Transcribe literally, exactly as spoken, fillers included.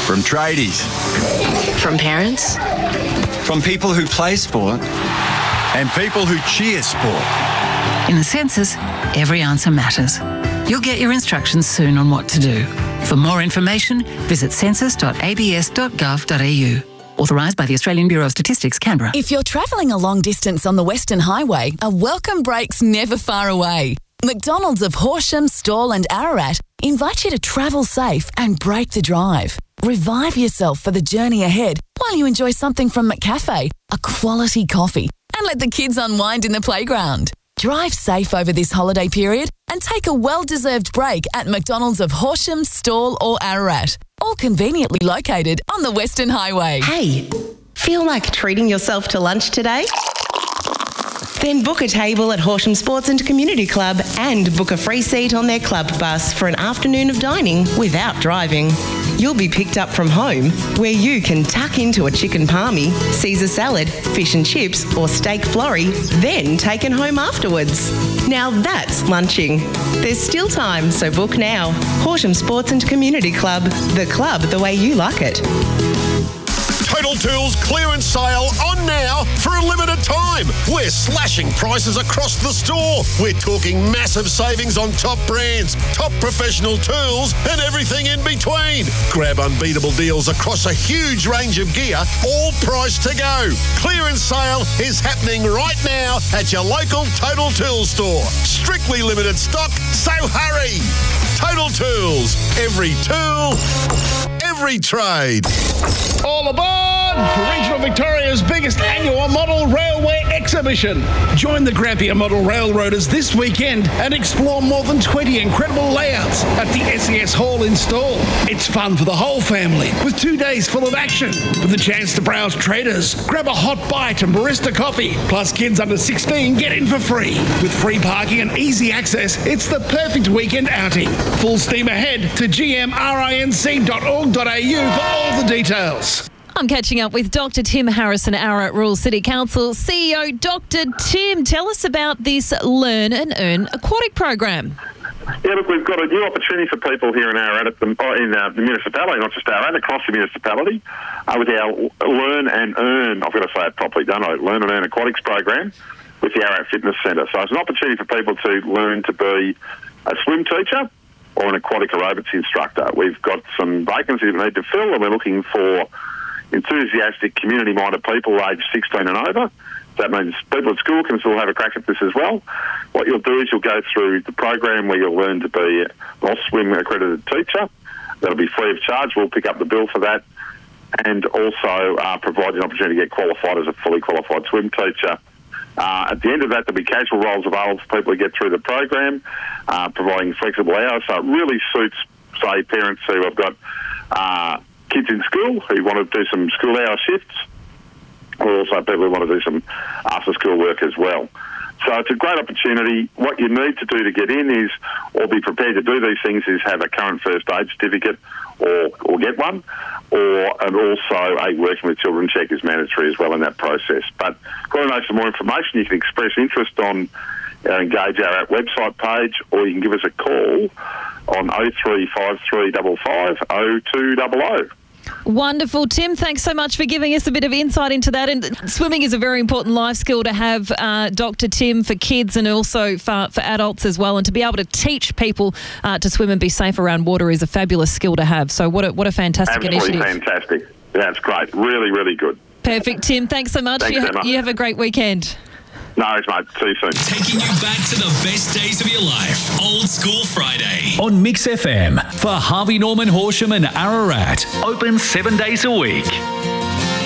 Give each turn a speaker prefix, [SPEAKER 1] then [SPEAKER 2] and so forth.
[SPEAKER 1] From tradies.
[SPEAKER 2] From parents.
[SPEAKER 1] From people who play sport. And people who cheer sport.
[SPEAKER 3] In the census, every answer matters. You'll get your instructions soon on what to do. For more information, visit census dot a b s dot gov dot a u. Authorised by the Australian Bureau of Statistics, Canberra.
[SPEAKER 4] If you're travelling a long distance on the Western Highway, a welcome break's never far away. McDonald's of Horsham, Stawell and Ararat invite you to travel safe and break the drive. Revive yourself for the journey ahead while you enjoy something from McCafe, a quality coffee, and let the kids unwind in the playground. Drive safe over this holiday period and take a well-deserved break at McDonald's of Horsham, Stawell or Ararat, all conveniently located on the Western Highway.
[SPEAKER 5] Hey, feel like treating yourself to lunch today? Then book a table at Horsham Sports and Community Club and book a free seat on their club bus for an afternoon of dining without driving. You'll be picked up from home, where you can tuck into a chicken palmy, Caesar salad, fish and chips or steak florrie, then taken home afterwards. Now that's lunching. There's still time, so book now. Horsham Sports and Community Club, the club the way you like it.
[SPEAKER 6] Total Tools clearance sale on now for a limited time. We're slashing prices across the store. We're talking massive savings on top brands, top professional tools and everything in between. Grab unbeatable deals across a huge range of gear, all priced to go. Clearance sale is happening right now at your local Total Tools store. Strictly limited stock, so hurry. Total Tools. Every tool, every trade.
[SPEAKER 7] All aboard for Regional Victoria's biggest annual model railway exhibition. Join the Grampian Model Railroaders this weekend and explore more than twenty incredible layouts at the S E S Hall in Stawell. It's fun for the whole family with two days full of action, with a chance to browse traders, grab a hot bite and barista coffee. Plus kids under sixteen get in for free. With free parking and easy access, it's the perfect weekend outing. Full steam ahead to g m rinc dot org dot a u for all the details.
[SPEAKER 8] I'm catching up with Doctor Tim Harrison, Ararat Rural City Council C E O. Doctor Tim, tell us about this Learn and Earn Aquatic program.
[SPEAKER 9] Yeah, look, we've got a new opportunity for people here in Ararat, at the, in uh, the municipality, not just Ararat, across the municipality, uh, with our Learn and Earn, I've got to say it properly, don't I, Learn and Earn Aquatics program with the Ararat Fitness Centre. So it's an opportunity for people to learn to be a swim teacher or an aquatic aerobics instructor. We've got some vacancies we need to fill, and we're looking for enthusiastic, community-minded people aged sixteen and over. That means people at school can still have a crack at this as well. What you'll do is you'll go through the program where you'll learn to be an Ausswim accredited teacher. That'll be free of charge. We'll pick up the bill for that, and also uh, provide an opportunity to get qualified as a fully qualified swim teacher. Uh, at the end of that, there'll be casual roles available for people to get through the program, uh, providing flexible hours. So it really suits, say, parents who have got uh, kids in school who want to do some school hour shifts, or also people who want to do some after-school work as well. So it's a great opportunity. What you need to do to get in is, or be prepared to do these things, is have a current first aid certificate or, or get one, or and also a working with children check is mandatory as well in that process. But if you want to know some more information, you can express interest on our Engage Ararat website page, or you can give us a call on oh three five three five five oh two hundred.
[SPEAKER 8] Wonderful, Tim. Thanks so much for giving us a bit of insight into that. And swimming is a very important life skill to have, uh, Doctor Tim, for kids and also for, for adults as well. And to be able to teach people uh, to swim and be safe around water is a fabulous skill to have. So what a, what a fantastic
[SPEAKER 9] Absolutely
[SPEAKER 8] initiative.
[SPEAKER 9] Fantastic. That's great. Really, really good.
[SPEAKER 8] Perfect, Tim. Thanks so much.
[SPEAKER 9] Thanks
[SPEAKER 8] you,
[SPEAKER 9] so
[SPEAKER 8] ha-
[SPEAKER 9] much.
[SPEAKER 8] you have a great weekend.
[SPEAKER 9] No, it's mate. See you soon.
[SPEAKER 10] Taking you back to the best days of your life. Old School Friday.
[SPEAKER 11] On Mix F M for Harvey Norman, Horsham and Ararat. Open seven days a week.